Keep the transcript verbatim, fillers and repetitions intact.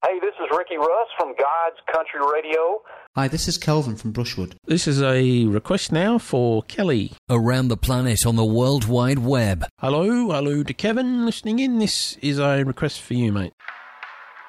Hey, this is Ricky Russ from God's Country Radio. Hi, this is Kelvin from Brushwood. This is a request now for Kelly. Around the planet on the World Wide Web. Hello, hello to Kevin listening in. This is a request for you, mate.